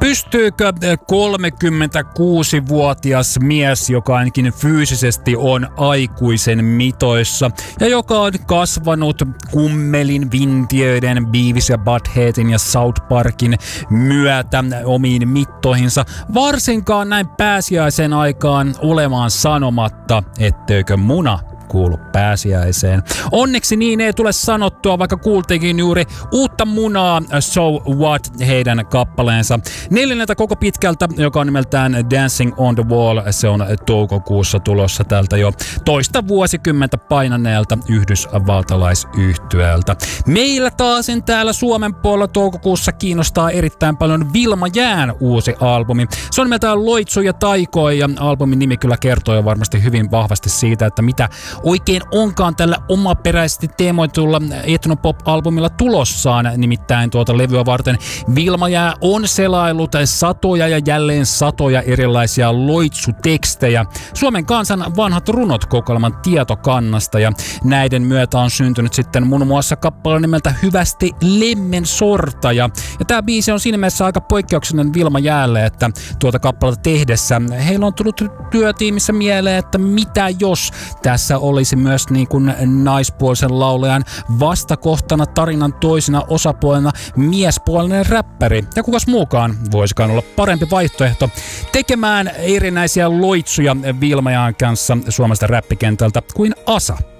Pystyykö 36-vuotias mies, joka ainakin fyysisesti on aikuisen mitoissa ja joka on kasvanut kummelin, vintiöiden, Beavis ja Buttheadin ja South Parkin myötä omiin mittoihinsa, varsinkaan näin pääsiäisen aikaan olemaan sanomatta, etteikö muna kuulu pääsiäiseen. Onneksi niin ei tule sanottua, vaikka kuultiinkin juuri uutta munaa So What heidän kappaleensa. 4. koko pitkältä, joka on nimeltään Dancing on the Wall. Se on toukokuussa tulossa tältä jo toista vuosikymmentä painaneelta yhdysvaltalaisyhtyeeltä. Meillä taasen täällä Suomen puolella toukokuussa kiinnostaa erittäin paljon Vilma Jään uusi albumi. Se on nimeltään Loitsu ja taikoi ja albumin nimi kyllä kertoo jo varmasti hyvin vahvasti siitä, että mitä oikein onkaan tällä omaperäisesti teemoitulla etnopop-albumilla tulossaan. Nimittäin tuota levyä varten Vilma Jää on selailut satoja ja jälleen satoja erilaisia loitsutekstejä. Suomen kansan vanhat runot kokoelman tietokannasta ja näiden myötä on syntynyt sitten muun muassa kappale nimeltä Hyvästi lemmen sorta. Ja tämä biisi on siinä mielessä aika poikkeuksellinen Vilma Jäälle, että tuota kappaletta tehdessä heillä on tullut työtiimissä mieleen, että mitä jos tässä olisi myös niin kuin naispuolisen laulajan vastakohtana tarinan toisena osapuolena miespuolinen räppäri. Ja kukas muukaan voisikaan olla parempi vaihtoehto tekemään erinäisiä loitsuja Vilma Jään kanssa Suomesta räppikentältä kuin Asa.